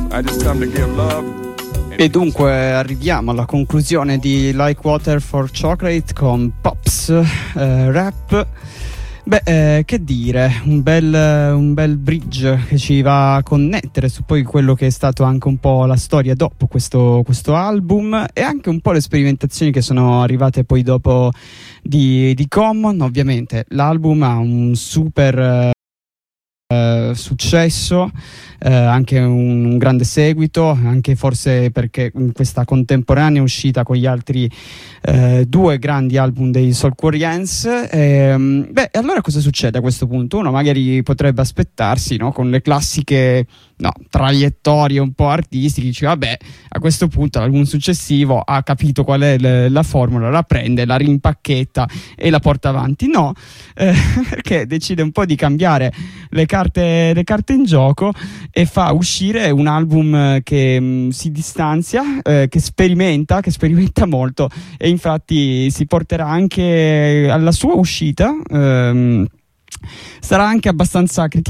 I just come to give love. E dunque arriviamo alla conclusione di Like Water for Chocolate con Pops Rap. Beh, che dire, un bel bridge che ci va a connettere su poi quello che è stato anche un po' la storia dopo questo album, e anche un po' le sperimentazioni che sono arrivate poi dopo di Common. Ovviamente l'album ha un super successo, anche un grande seguito, anche forse perché in questa contemporanea uscita con gli altri due grandi album dei Soulquarians. Beh, allora cosa succede a questo punto? Uno magari potrebbe aspettarsi, no, con le classiche traiettorie un po' artistiche, dice vabbè, a questo punto l'album successivo ha capito qual è la formula, la prende, la rimpacchetta e la porta avanti. No, perché decide un po' di cambiare le carte in gioco e fa uscire un album che si distanzia, che sperimenta molto, e infatti si porterà anche alla sua uscita, sarà anche abbastanza criticato